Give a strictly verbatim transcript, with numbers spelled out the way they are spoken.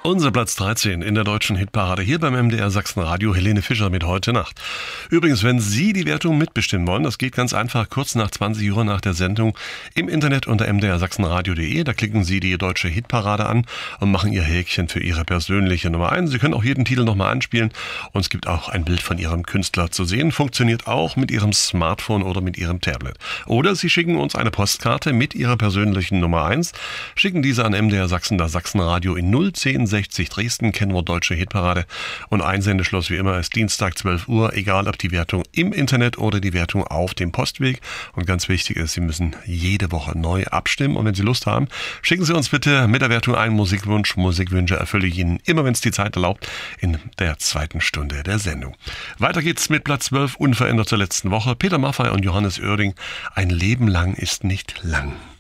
Unser Platz dreizehn in der deutschen Hitparade hier beim M D R Sachsen-Radio. Helene Fischer mit Heute Nacht. Übrigens, wenn Sie die Wertung mitbestimmen wollen, das geht ganz einfach, kurz nach zwanzig Uhr nach der Sendung im Internet unter m d r sachsenradio punkt d e. Da klicken Sie die deutsche Hitparade an und machen Ihr Häkchen für Ihre persönliche Nummer eins. Sie können auch jeden Titel nochmal anspielen und es gibt auch ein Bild von Ihrem Künstler zu sehen. Funktioniert auch mit Ihrem Smartphone oder mit Ihrem Tablet. Oder Sie schicken uns eine Postkarte mit Ihrer persönlichen Nummer eins. Schicken diese an M D R Sachsen, das Sachsenradio in null zehn sechzig Dresden, Kennwort Deutsche Hitparade. Und Einsendeschluss wie immer ist Dienstag zwölf Uhr, egal ob die Wertung im Internet oder die Wertung auf dem Postweg. Und ganz wichtig ist, Sie müssen jede Woche neu abstimmen. Und wenn Sie Lust haben, schicken Sie uns bitte mit der Wertung einen Musikwunsch. Musikwünsche erfülle ich Ihnen immer, wenn es die Zeit erlaubt, in der zweiten Stunde der Sendung. Weiter geht's mit Platz zwölf, unverändert zur letzten Woche. Peter Maffay und Johannes Oerding. Ein Leben lang ist nicht lang.